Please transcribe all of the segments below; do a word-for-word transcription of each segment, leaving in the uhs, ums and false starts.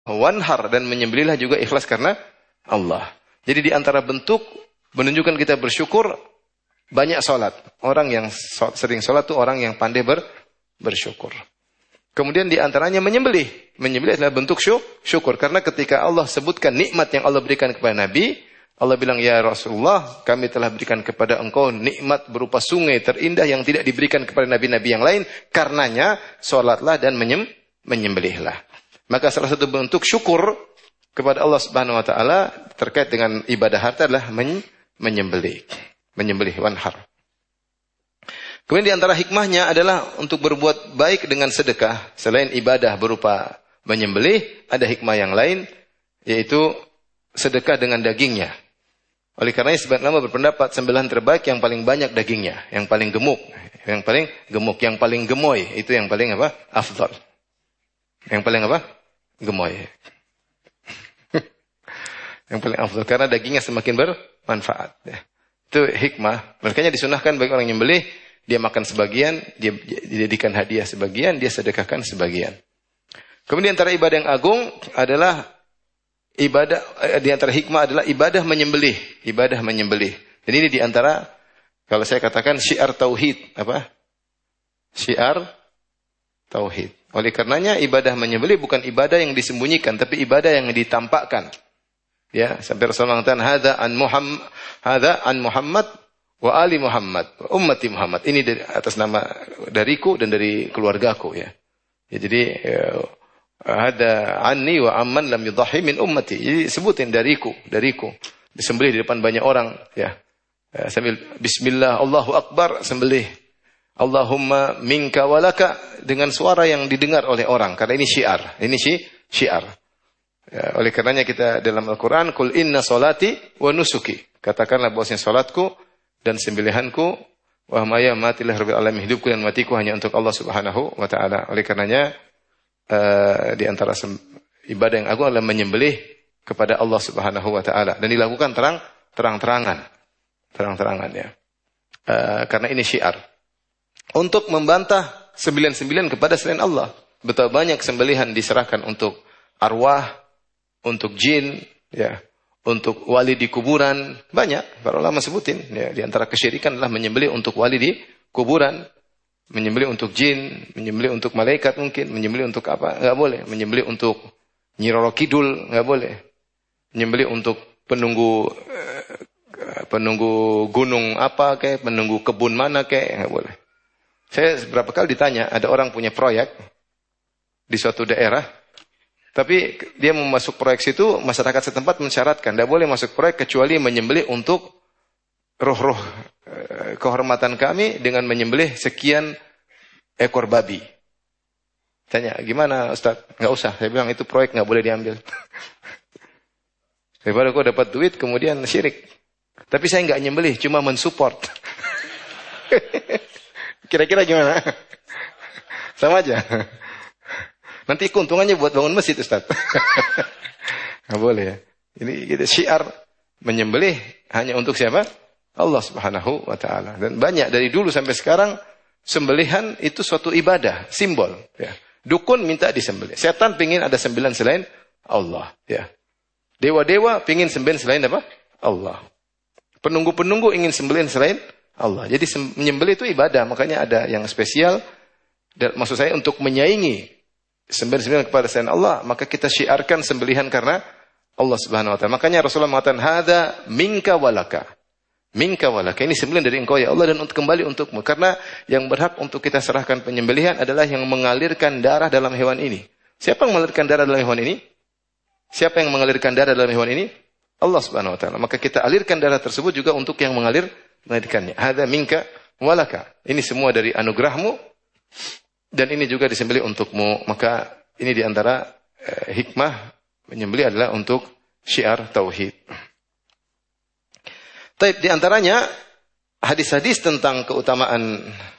wanhar, dan menyembelihlah juga ikhlas karena Allah. Jadi di antara bentuk menunjukkan kita bersyukur, banyak sholat. Orang yang sering sholat itu orang yang pandai ber, bersyukur. Kemudian di antaranya menyembelih. Menyembelih adalah bentuk syukur. Karena ketika Allah sebutkan nikmat yang Allah berikan kepada Nabi, Allah bilang, ya Rasulullah, kami telah berikan kepada engkau nikmat berupa sungai terindah yang tidak diberikan kepada nabi-nabi yang lain. Karenanya, sholatlah dan menyem, menyembelihlah. Maka salah satu bentuk syukur kepada Allah Subhanahu wa taala terkait dengan ibadah harta adalah men- menyembelih. Menyembelih, wanhar. Kemudian di antara hikmahnya adalah untuk berbuat baik dengan sedekah. Selain ibadah berupa menyembelih, ada hikmah yang lain, yaitu sedekah dengan dagingnya. Oleh karenanya sebagian ulama berpendapat sembelihan terbaik yang paling banyak dagingnya, yang paling gemuk, yang paling gemuk, yang paling gemoy, itu yang paling apa? Afdal. Yang paling apa? Gemoy. Yang paling afdal karena dagingnya semakin bermanfaat. Ya. Itu hikmah. Makanya disunahkan bagi orang yang nyembelih, dia makan sebagian, dia dijadikan hadiah sebagian, dia sedekahkan sebagian. Kemudian antara ibadah yang agung adalah ibadah, di antara hikmah adalah ibadah menyembelih, ibadah menyembelih. Dan ini di antara, kalau saya katakan syiar tauhid, apa? Syiar tauhid. Oleh karenanya ibadah menyembelih bukan ibadah yang disembunyikan, tapi ibadah yang ditampakkan. Ya, sampai Rasulullah mengatakan hadza an Muhammad, hadza an Muhammad wa ali Muhammad, wa ummati Muhammad. Ini dari atas nama dariku dan dari keluargaku, ya. Ya, jadi hadza anni wa amman lam yudhahi min ummati. Jadi sebutin dariku, dariku. Disembelih di depan banyak orang, ya. Sambil bismillah Allahu akbar, sembelih. Allahumma minka walaka, dengan suara yang didengar oleh orang, karena ini syiar. Ini syiar. Ya, oleh karenanya kita dalam Al-Quran, Qul inna solati wa nusuki. Katakanlah bahwasanya solatku dan sembelihanku, wa maya matilah rabbil alamin, hidupku dan matiku hanya untuk Allah Subhanahu wa taala. Oleh karenanya uh, di antara sem- ibadah yang agung adalah menyembelih kepada Allah Subhanahu wa taala, dan dilakukan terang terang-terangan. Terang-terangan, ya. Uh, karena ini syiar. Untuk membantah sembilan-sembilan kepada selain Allah. Betapa banyak sembelihan diserahkan untuk arwah, untuk jin, ya, untuk wali di kuburan, banyak. Para ulama sebutin, ya, di antara kesyirikan adalah menyembelih untuk wali di kuburan, menyembelih untuk jin, menyembelih untuk malaikat mungkin, menyembelih untuk apa? Enggak boleh. Menyembelih untuk Nyi Roro Kidul, enggak boleh. Menyembelih untuk penunggu eh, penunggu gunung apa kayak, penunggu kebun mana kayak, enggak boleh. Saya beberapa kali ditanya, ada orang punya proyek di suatu daerah, tapi dia mau masuk proyek situ, masyarakat setempat mensyaratkan, tidak boleh masuk proyek kecuali menyembelih untuk roh-roh eh, kehormatan kami dengan menyembelih sekian ekor babi. Tanya, gimana Ustaz? Nggak usah. Saya bilang itu proyek nggak boleh diambil. Daripada kau dapat duit kemudian syirik. Tapi saya nggak nyembelih, cuma mensupport. Kira-kira gimana? Sama aja. Nanti keuntungannya buat bangun masjid, Ustaz. Nggak boleh, ya. Ini kita syiar menyembelih hanya untuk siapa? Allah Subhanahu wa taala. Dan banyak dari dulu sampai sekarang sembelihan itu suatu ibadah, simbol, ya. Dukun minta disembelih. Setan pingin ada sembilan selain Allah, ya. Dewa-dewa pingin sembilan selain apa? Allah. Penunggu-penunggu ingin sembelih selain Allah. Jadi menyembelih itu ibadah, makanya ada yang spesial. Dan maksud saya untuk menyaingi sembilan-sembilan kepada selain Allah, maka kita syiarkan sembelihan karena Allah Subhanahu wa taala. Makanya Rasulullah mengatakan hadza minka walaka. Minka walaka, ini sembelihan dari engkau ya Allah dan untuk kembali untukmu. Karena yang berhak untuk kita serahkan penyembelihan adalah yang mengalirkan darah dalam hewan ini. Siapa yang mengalirkan darah dalam hewan ini? Siapa yang mengalirkan darah dalam hewan ini? Allah Subhanahu wa taala. Maka kita alirkan darah tersebut juga untuk yang mengalir mengalirkannya. Hadza minka walaka. Ini semua dari anugerahmu dan ini juga disembelih untukmu. Maka ini diantara eh, hikmah menyembelih adalah untuk syiar tauhid. Taib, di antaranya hadis-hadis tentang keutamaan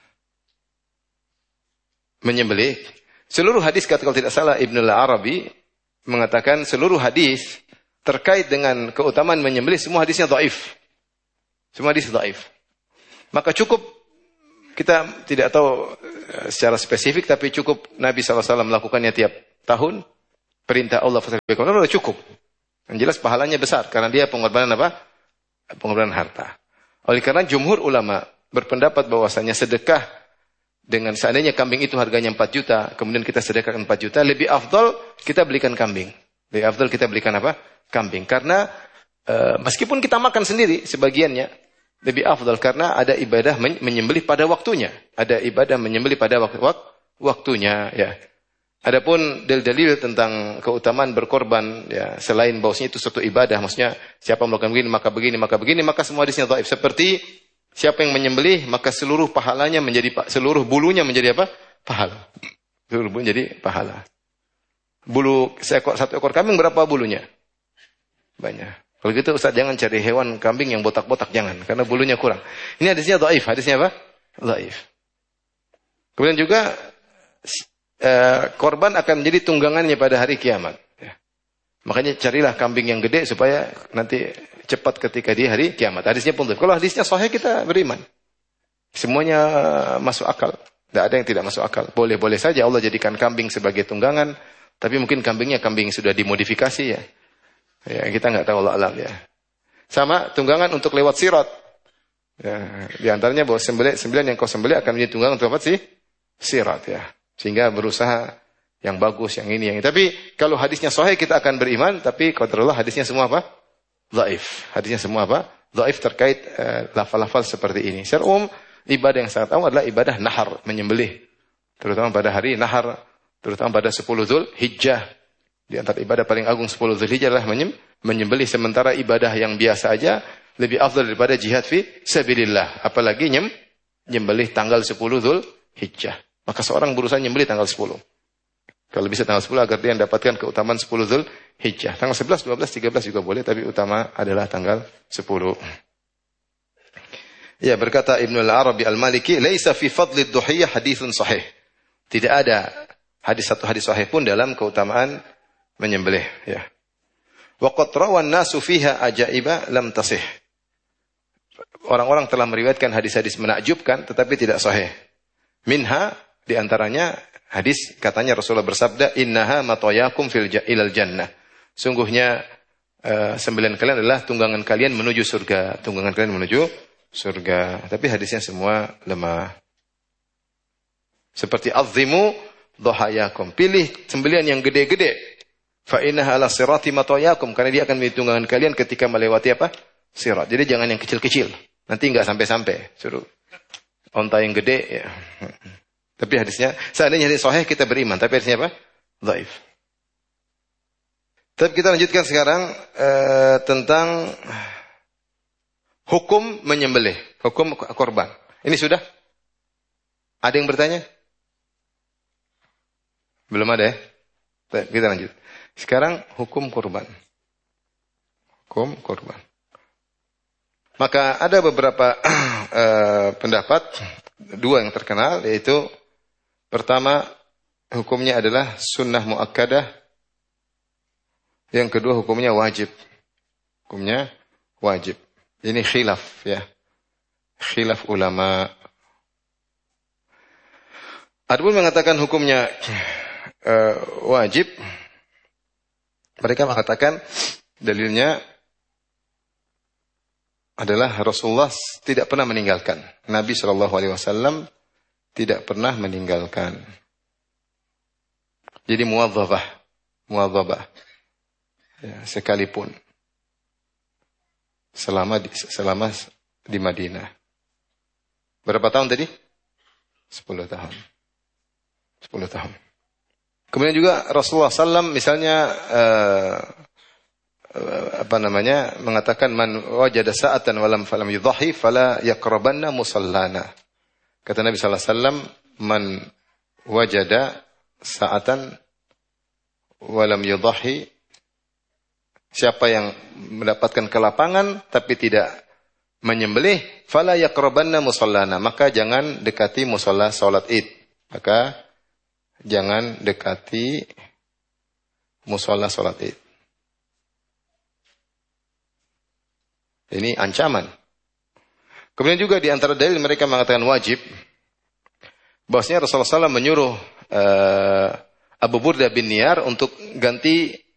menyembelih. Seluruh hadis, kata kalau tidak salah Ibnu Al-Arabi mengatakan seluruh hadis terkait dengan keutamaan menyembelih semua hadisnya dhaif. Semua hadis dhaif. Maka cukup, kita tidak tahu secara spesifik, tapi cukup Nabi shallallahu alaihi wasallam melakukannya tiap tahun. perintah Allah fastabiqul khairat sudah cukup. Yang jelas pahalanya besar karena dia pengorbanan apa? Pengorbanan harta. Oleh karena jumhur ulama berpendapat bahwasanya sedekah dengan seandainya kambing itu harganya empat juta, kemudian kita sedekahkan empat juta, lebih afdal kita belikan kambing. Lebih afdal kita belikan apa? Kambing. Karena e, meskipun kita makan sendiri sebagiannya, lebih afdal karena ada ibadah menyembelih pada waktunya. Ada ibadah menyembelih pada waktu, wak, waktunya. Ya. Adapun dalil-dalil tentang keutamaan berkorban, ya, selain bahwasanya itu suatu ibadah, maksudnya siapa melakukan begini maka begini maka begini maka semua hadisnya dhaif. Seperti siapa yang menyembelih maka seluruh pahalanya menjadi seluruh bulunya menjadi apa? Pahala. Seluruh bulunya jadi pahala. Bulu seekor satu ekor kambing berapa bulunya? Banyak. Kalau gitu Ustaz jangan cari hewan kambing yang botak-botak, jangan karena bulunya kurang. Ini hadisnya dhaif. Hadisnya apa? Dhaif. Kemudian juga Uh, korban akan menjadi tunggangannya pada hari kiamat. Ya. Makanya carilah kambing yang gede supaya nanti cepat ketika di hari kiamat. Hadisnya pun. Kalau hadisnya sahih kita beriman. Semuanya masuk akal. Tidak ada yang tidak masuk akal. Boleh-boleh saja Allah jadikan kambing sebagai tunggangan. Tapi mungkin kambingnya kambing sudah dimodifikasi ya. Ya kita nggak tahu Allah alam ya. Sama tunggangan untuk lewat sirat. Ya, di antaranya bahwa sembelih sembilan yang kau sembelih akan menjadi tunggangan untuk apa sih? Sirat ya. Sehingga berusaha yang bagus, yang ini, yang ini. Tapi kalau hadisnya sahih kita akan beriman. Tapi qadarullah hadisnya semua apa? Dhaif. Hadisnya semua apa? Dhaif terkait uh, lafal-lafal seperti ini. Secara umum, ibadah yang sangat awal adalah ibadah nahar, menyembelih. Terutama pada hari nahar. Terutama pada sepuluh Dzul Hijjah. Di antara ibadah paling agung sepuluh Dzul Hijjah adalah menyembelih. Sementara ibadah yang biasa aja lebih afdal daripada jihad fi sabilillah. Apalagi nyem, menyembelih tanggal sepuluh Dzul Hijjah. Maka seorang berusaha nyembelih tanggal sepuluh. Kalau bisa tanggal sepuluh agar dia mendapatkan keutamaan sepuluh Dzul Hijjah. Tanggal sebelas, dua belas, tiga belas juga boleh, tapi utama adalah tanggal sepuluh. Ya, berkata Ibnu Al-Arabi Al-Maliki, "Laisa fi fadli ad-duhiyah haditsun sahih." Tidak ada hadis satu hadis sahih pun dalam keutamaan menyembelih, ya. Wa qad rawan nasu fiha ajaiba lam tasih. Orang-orang telah meriwayatkan hadis-hadis menakjubkan tetapi tidak sahih. Minha di antaranya hadis katanya Rasulullah bersabda, "Innaha matayakum fil ilal jannah." Sungguhnya uh, sembilan kalian adalah tunggangan kalian menuju surga, tunggangan kalian menuju surga. Tapi hadisnya semua lemah. Seperti azzimu dhahayakum, pilih sembelian yang gede-gede. Fa innaha ala sirati matayakum, karena dia akan menjadi tunggangan kalian ketika melewati apa? Sirat. Jadi jangan yang kecil-kecil. Nanti enggak sampai-sampai. Suruh onta yang gede ya. Tapi hadisnya, seandainya hadis sahih kita beriman. Tapi hadisnya apa? Dhaif. Tapi kita lanjutkan sekarang uh, tentang hukum menyembelih, hukum korban. Ini sudah? Ada yang bertanya? Belum ada ya? Kita lanjut. Sekarang hukum korban. Hukum korban. Maka ada beberapa uh, pendapat, dua yang terkenal, yaitu pertama, hukumnya adalah sunnah muakkadah. Yang kedua, hukumnya wajib. Hukumnya wajib. Ini khilaf ya. Khilaf ulama. Adapun mengatakan hukumnya uh, wajib, mereka mengatakan dalilnya adalah Rasulullah tidak pernah meninggalkan. Nabi shallallahu alaihi wasallam tidak pernah meninggalkan. Jadi muwadzabah, muwadzabah. Ya, sekalipun selama di, selama di Madinah. Berapa tahun tadi? Sepuluh tahun. Sepuluh tahun. Kemudian juga Rasulullah shallallahu alaihi wasallam misalnya uh, uh, apa namanya mengatakan man wajada sa'atan walam falam yudhahi fala yaqrabanna musallana. Kata Nabi sallallahu alaihi wasallam, man wajada sa'atan walam yudhahi, siapa yang mendapatkan kelapangan tapi tidak menyembelih, fala yaqrabanna musallana, maka jangan dekati musalla salat Id. Maka jangan dekati musalla salat Id. Ini ancaman. Kemudian juga di antara dalil mereka mengatakan wajib, bahwasanya Rasulullah shallallahu alaihi wasallam menyuruh uh, Abu Burda bin Niyar untuk ganti